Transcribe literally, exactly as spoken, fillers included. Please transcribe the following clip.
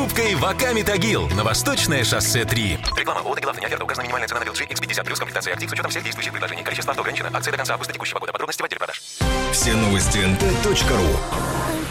покупкой Ваками Тагил на Восточное шоссе три. Реклама. О, Тагил автор. Оферта. Указана минимальная цена на эл джи икс пятьдесят плюс комплектация актив с учетом всех действующих предложений. Количество авто ограничено. Акция до конца августа текущего года. Подробности в отделе продаж. Все новости эн тэ точка ру.